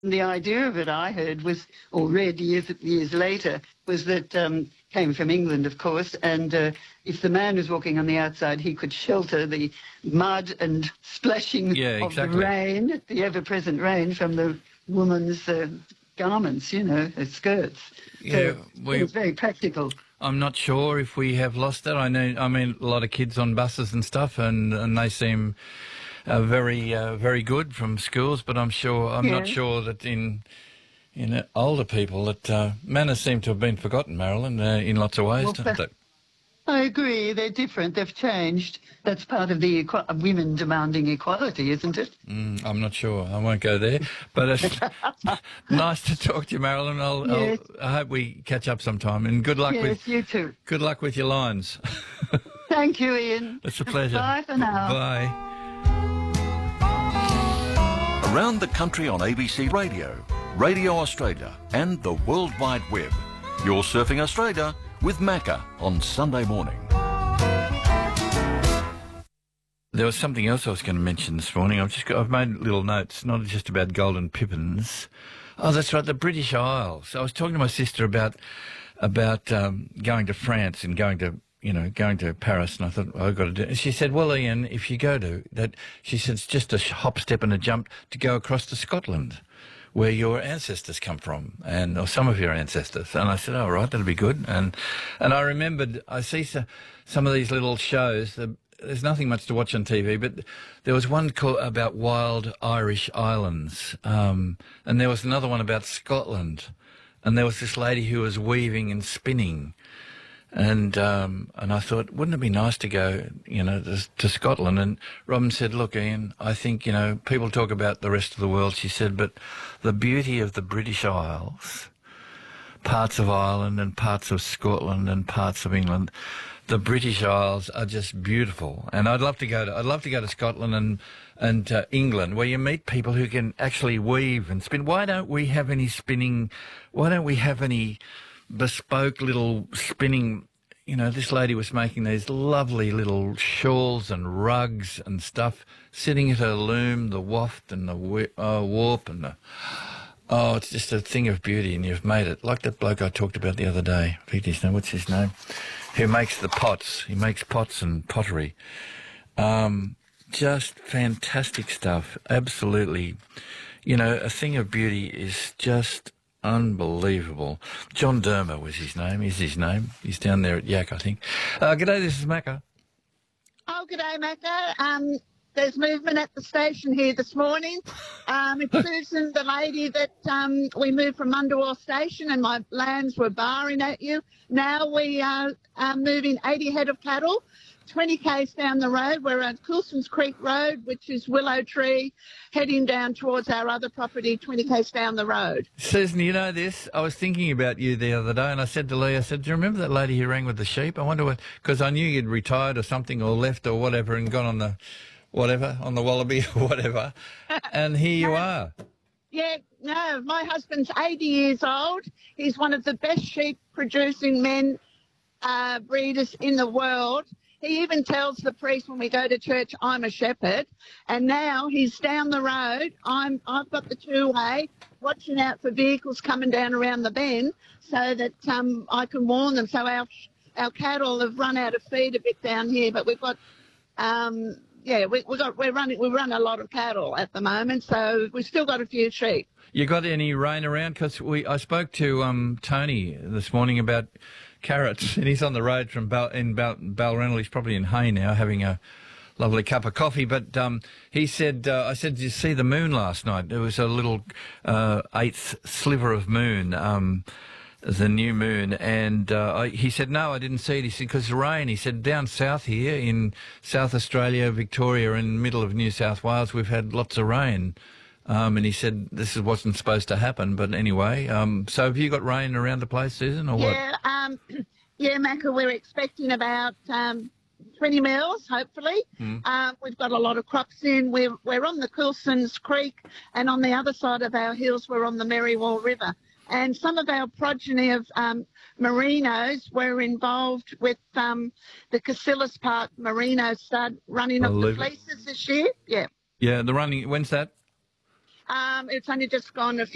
The idea of it I heard was, or read years later, was that came from England, of course, and if the man was walking on the outside, he could shelter the mud and splashing of the rain, the ever-present rain, from the woman's garments, you know, her skirts. Yeah, so it was very practical. I'm not sure if we have lost that. I mean, a lot of kids on buses and stuff, and they seem very good from schools. But I'm not sure that in older people that manners seem to have been forgotten, Marilyn, in lots of ways, don't they? I agree. They're different. They've changed. That's part of the women demanding equality, isn't it? I'm not sure. I won't go there. But it's nice to talk to you, Marilyn. I hope we catch up sometime. And good luck with you too. Good luck with your lines. Thank you, Ian. It's a pleasure. Bye for now. Bye. Around the country on ABC Radio, Radio Australia and the World Wide Web. You're Surfing Australia with Macca on Sunday morning. There was something else I was going to mention this morning. I've made little notes, not just about golden pippins. Oh, that's right, the British Isles. I was talking to my sister about going to France and going to Paris, and I thought, I've got to do it. And she said, well, Ian, if you go to that, she said, it's just a hop, step and a jump to go across to Scotland, where your ancestors come from, or some of your ancestors. And I said, oh, right, that'll be good. And I remembered, I see some of these little shows. There's nothing much to watch on TV, but there was one about wild Irish islands, and there was another one about Scotland. And there was this lady who was weaving and spinning. And I thought, wouldn't it be nice to go, to Scotland? And Robin said, look, Ian, I think, people talk about the rest of the world, she said, but the beauty of the British Isles, parts of Ireland and parts of Scotland and parts of England, the British Isles are just beautiful. And I'd love to go to Scotland and England, where you meet people who can actually weave and spin. Why don't we have any spinning? Why don't we have any bespoke little spinning? This lady was making these lovely little shawls and rugs and stuff, sitting at her loom, the waft and the warp and the... Oh, it's just a thing of beauty, and you've made it. Like that bloke I talked about the other day. I forget his name. What's his name? Who makes the pots. He makes pots and pottery. Just fantastic stuff. Absolutely. A thing of beauty is just unbelievable. John Dermer was his name, is his name. He's down there at Yak, I think. G'day, this is Macca. Oh, g'day, Macca. There's movement at the station here this morning. It's Susan, the lady that we moved from Mundawar Station, and my lambs were barring at you. Now we are moving 80 head of cattle, 20 k's down the road. We're at Coulsons Creek Road, which is Willow Tree, heading down towards our other property, 20 k's down the road. Susan, you know this? I was thinking about you the other day, and I said to Lee, do you remember that lady who rang with the sheep? I wonder what, because I knew you'd retired or something, or left or whatever, and gone on the... whatever, on the Wallaby or whatever, and here you are. Yeah, no, my husband's 80 years old. He's one of the best sheep-producing breeders in the world. He even tells the priest when we go to church, I'm a shepherd. And now he's down the road. I've got the two-way, watching out for vehicles coming down around the bend so that I can warn them. So our cattle have run out of feed a bit down here, but we've got... we run a lot of cattle at the moment, so we've still got a few sheep. You got any rain around? Because I spoke to Tony this morning about carrots, and he's on the road from Balranald. He's probably in Hay now, having a lovely cup of coffee. But he said, I said, did you see the moon last night? There was a little eighth sliver of moon. The new moon, and he said, no, I didn't see it. He said, because the rain. He said, down south here in South Australia, Victoria, and middle of New South Wales, we've had lots of rain. And he said, this wasn't supposed to happen, but anyway. So have you got rain around the place, Susan, or what? Yeah, Macca, we're expecting about 20 mils, hopefully. We've got a lot of crops in. We're on the Coulsons Creek, and on the other side of our hills, we're on the Merriwall River. And some of our progeny of merinos were involved with the Casillas Park merino stud running of the fleeces this year. Yeah. Yeah, the running, when's that? It's only just gone a few